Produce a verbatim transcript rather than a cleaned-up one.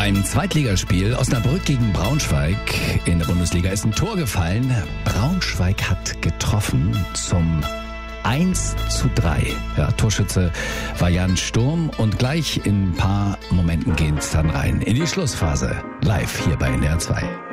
Beim Zweitligaspiel Osnabrück gegen Braunschweig in der Bundesliga ist ein Tor gefallen. Braunschweig hat getroffen zum eins zu drei. Ja, Torschütze war Jan Sturm und gleich in ein paar Momenten geht's dann rein in die Schlussphase. Live hier bei N D R zwei.